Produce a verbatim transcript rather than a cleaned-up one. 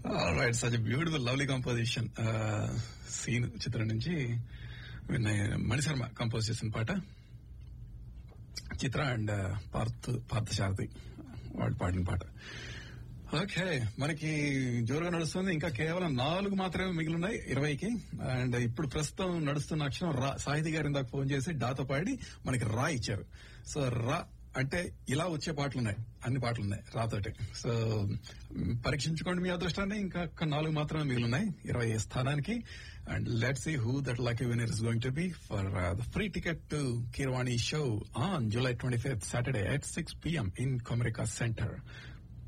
Right such beautiful lovely composition scene చిత్రం నుంచి Mani Sharma compose చేసిన పాట. చిత్ర అండ్ పార్థ్ పార్థసారథి వాళ్ళు పాడిన పాట. ఓకే, మనకి జోరుగా నడుస్తుంది. ఇంకా కేవలం నాలుగు మాత్రమే మిగిలిన్నాయి ఇరవైకి. అండ్ ఇప్పుడు ప్రస్తుతం నడుస్తున్న అక్షరం రా. సాహితీ గారు ఇందాక ఫోన్ చేసి డాతో పాడి మనకి రా ఇచ్చారు. సో రా అంటే ఇలా వచ్చే పాటలున్నాయి, అన్ని పాటలున్నాయి రాతోటి. సో పరీక్షించుకోండి మీ అదృష్టాన్ని. ఇంకా నాలుగు మాత్రమే మిగిలిన్నాయి ఇరవై స్థానానికి. And let's see who that lucky winner is going to be for the free ticket to Keeravani show on July twenty fifth Saturday at six p.m. in Comerica Center.